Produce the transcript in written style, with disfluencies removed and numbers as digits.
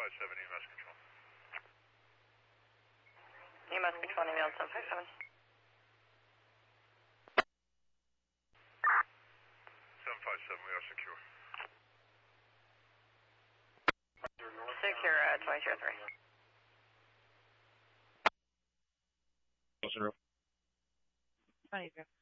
EMS control. EMS control, email 757. 757, we are secure. Secure, 2003. Thank you.